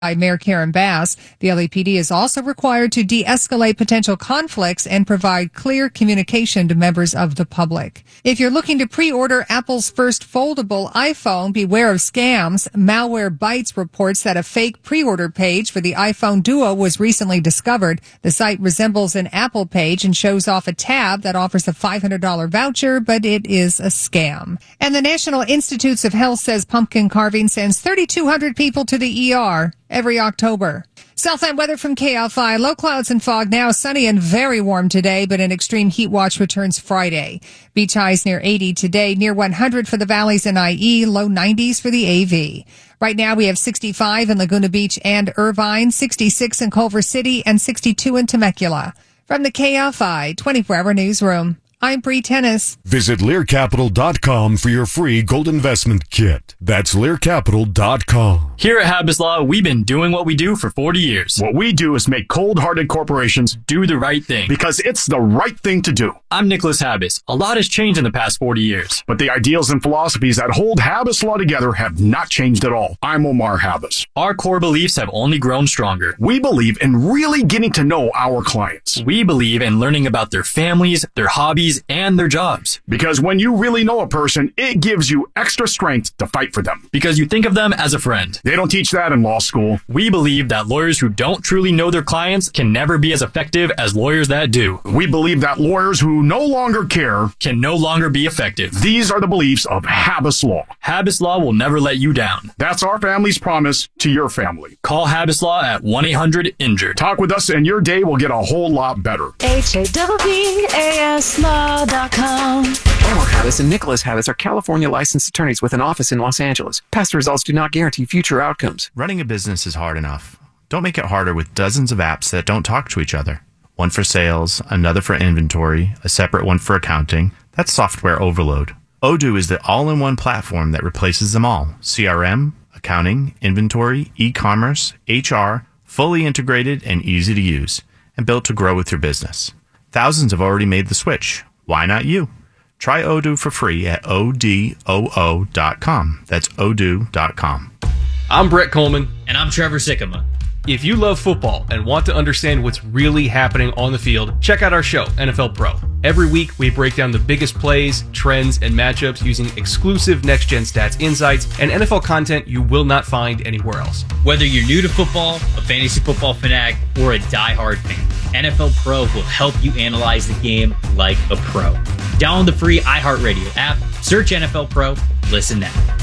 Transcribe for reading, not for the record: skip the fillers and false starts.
By Mayor Karen Bass, the LAPD is also required to de-escalate potential conflicts and provide clear communication to members of the public. If you're looking to pre-order Apple's first foldable iPhone, beware of scams. Malwarebytes reports that a fake pre-order page for the iPhone Duo was recently discovered. The site resembles an Apple page and shows off a tab that offers a $500 voucher, but it is a scam. And the National Institutes of Health says pumpkin carving sends 3,200 people to the ER every October. Southland weather from KFI. Low clouds and fog now. Sunny and very warm today, but an extreme heat watch returns Friday. Beach highs near 80 today, near 100 for the valleys in IE, low 90s for the AV. Right now we have 65 in Laguna Beach and Irvine, 66 in Culver City, and 62 in Temecula. From the KFI 24-hour newsroom, I'm Bree Tennis. Visit LearCapital.com for your free gold investment kit. That's LearCapital.com. Here at Habas Law, we've been doing what we do for 40 years. What we do is make cold-hearted corporations do the right thing. Because it's the right thing to do. I'm Nicholas Habas. A lot has changed in the past 40 years. But the ideals and philosophies that hold Habas Law together have not changed at all. I'm Omar Habas. Our core beliefs have only grown stronger. We believe in really getting to know our clients. We believe in learning about their families, their hobbies, and their jobs. Because when you really know a person, it gives you extra strength to fight for them. Because you think of them as a friend. They don't teach that in law school. We believe that lawyers who don't truly know their clients can never be as effective as lawyers that do. We believe that lawyers who no longer care can no longer be effective. These are the beliefs of Habas Law. Habas Law will never let you down. That's our family's promise to your family. Call Habas Law at 1-800-INJURED. Talk with us and your day will get a whole lot better. HAWASLaw.com. Omar Habas and Nicholas Habas are California licensed attorneys with an office in Los Angeles. Past results do not guarantee future outcomes. Running a business is hard enough. Don't make it harder with dozens of apps that don't talk to each other. One for sales, another for inventory, a separate one for accounting. That's software overload. Odoo is the all-in-one platform that replaces them all. CRM, accounting, inventory, e-commerce, HR, fully integrated and easy to use, and built to grow with your business. Thousands have already made the switch. Why not you? Try Odoo for free at odoo.com. That's odoo.com. I'm Brett Coleman. And I'm Trevor Sikkema. If you love football and want to understand what's really happening on the field, check out our show, NFL Pro. Every week, we break down the biggest plays, trends, and matchups using exclusive next-gen stats insights and NFL content you will not find anywhere else. Whether you're new to football, a fantasy football fanatic, or a diehard fan, NFL Pro will help you analyze the game like a pro. Download the free iHeartRadio app, search NFL Pro, listen now.